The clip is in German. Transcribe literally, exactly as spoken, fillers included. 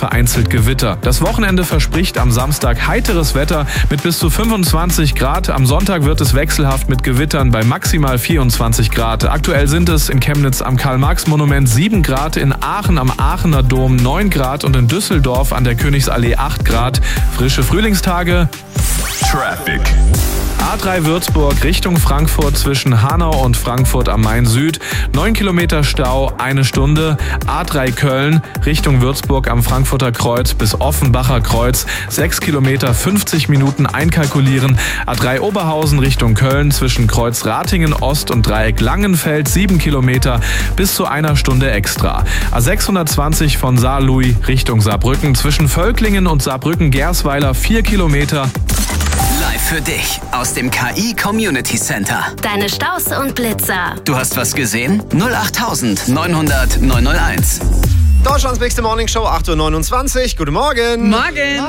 vereinzelt Gewitter. Das Wochenende verspricht am Samstag heiteres Wetter mit bis zu fünfundzwanzig Grad. Am Sonntag wird es wechselhaft mit Gewittern bei maximal vierundzwanzig Grad. Aktuell sind es in Chemnitz am Karl-Marx-Monument sieben Grad, in Aachen am Aachener Dom neun Grad und in Düsseldorf an der Königsallee acht Grad. Frische Frühlingstage. Traffic. A drei Würzburg Richtung Frankfurt zwischen Hanau und Frankfurt am Main Süd. neun Kilometer Stau, eine Stunde. A drei Köln Richtung Würzburg am Frankfurter Kreuz bis Offenbacher Kreuz. sechs Kilometer, fünfzig Minuten einkalkulieren. A drei Oberhausen Richtung Köln zwischen Kreuz Ratingen Ost und Dreieck Langenfeld. sieben Kilometer bis zu einer Stunde extra. A sechshundertzwanzig von Saarlouis Richtung Saarbrücken zwischen Völklingen und Saarbrücken-Gersweiler. vier Kilometer. Live für dich aus dem K I Community Center. Deine Staus und Blitzer. Du hast was gesehen? null acht neunhundert neunhunderteins. Deutschlands nächste Morning Show, acht Uhr neunundzwanzig. Guten Morgen. Morgen.